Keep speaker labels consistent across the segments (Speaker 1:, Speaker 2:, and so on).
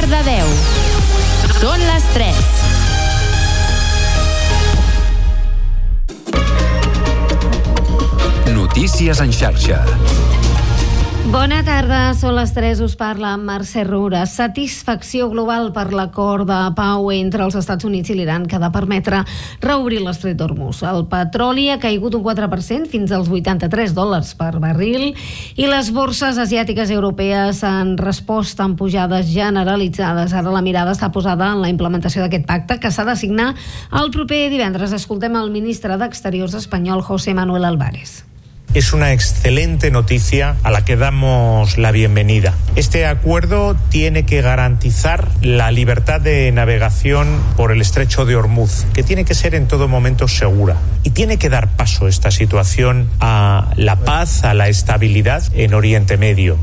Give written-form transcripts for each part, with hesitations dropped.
Speaker 1: Cardedeu. Són les 3.
Speaker 2: Notícies en xarxa.
Speaker 3: Bona tarda, són les 3, us parla Mercè Roura. Satisfacció global per l'acord de pau entre els Estats Units i l'Iran que ha de permetre reobrir l'estret d'Hormuz. El petroli ha caigut un 4% fins als $83 per barril i les borses asiàtiques i europees han respost amb pujades generalitzades. Ara la mirada està posada en la implementació d'aquest pacte que s'ha de signar el proper divendres. Escoltem el ministre d'Exteriors espanyol, José Manuel Álvarez.
Speaker 4: Es una excelente noticia a la que damos la bienvenida. Este acuerdo tiene que garantizar la libertad de navegación por el estrecho de Hormuz, que tiene que ser en todo momento segura. Y tiene que dar paso esta situación a la paz, a la estabilidad en Oriente Medio.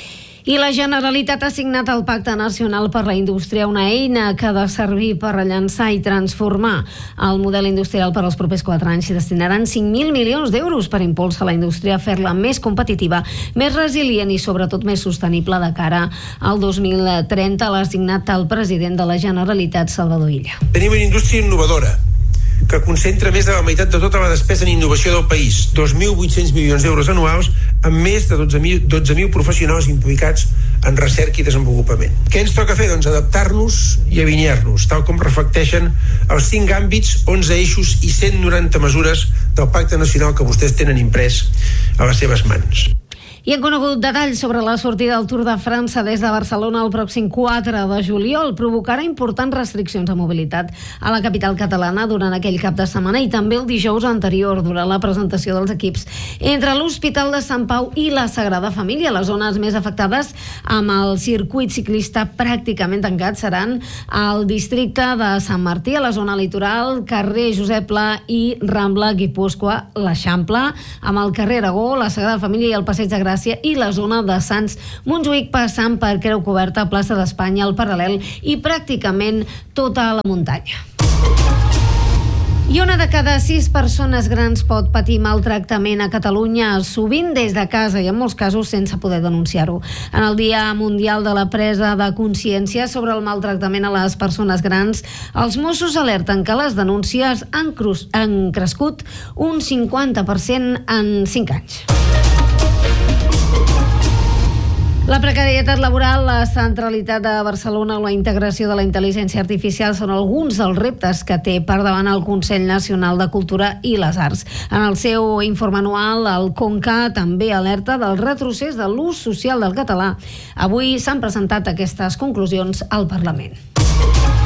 Speaker 3: I la Generalitat ha signat el Pacte Nacional per la Indústria, una eina que ha de servir per rellançar i transformar el model industrial per als propers 4 anys. S'hi destinaran 5.000 milions d'euros per impulsar la indústria, fer-la més competitiva, més resilient i sobretot més sostenible de cara al 2030. L'ha signat el president de la Generalitat, Salvador Illa.
Speaker 5: Tenim una indústria innovadora que concentra més de la meitat de tota la despesa en innovació del país, 2.800 milions d'euros anuals, amb més de 12.000 professionals implicats en recerca i desenvolupament. Què ens toca fer? Doncs adaptar-nos i alinear-nos, tal com reflecteixen els 5 àmbits, 11 eixos i 190 mesures del Pacte Nacional que vostès tenen imprès a les seves mans.
Speaker 3: I hem conegut detalls sobre la sortida del Tour de França des de Barcelona el pròxim 4 de juliol. Provocarà importants restriccions de mobilitat a la capital catalana durant aquell cap de setmana i també el dijous anterior, durant la presentació dels equips entre l'Hospital de Sant Pau i la Sagrada Família. Les zones més afectades amb el circuit ciclista pràcticament tancat seran el districte de Sant Martí, a la zona litoral, carrer Josep Pla i Rambla Guipúscoa, l'Eixample, amb el carrer Aragó, la Sagrada Família i el Passeig de Gràcia i la zona de Sants Montjuïc, passant per Creu Coberta, plaça d'Espanya, el Paral·lel i pràcticament tota la muntanya. I 1 de cada 6 persones grans pot patir maltractament a Catalunya, sovint des de casa i en molts casos sense poder denunciar-ho. En el Dia Mundial de la Presa de Consciència sobre el maltractament a les persones grans, els Mossos alerten que les denúncies han crescut un 50% en 5 anys. La precarietat laboral, la centralitat de Barcelona o la integració de la intel·ligència artificial són alguns dels reptes que té per davant el Consell Nacional de Cultura i les Arts. En el seu informe anual, el CONCA també alerta del retrocés de l'ús social del català. Avui s'han presentat aquestes conclusions al Parlament.